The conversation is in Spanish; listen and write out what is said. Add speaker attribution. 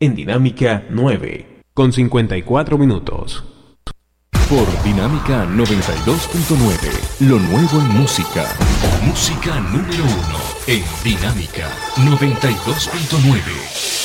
Speaker 1: en Dinámica 9, con 54 minutos.
Speaker 2: Por Dinámica 92.9, lo nuevo en música. Música número 1 en Dinámica 92.9.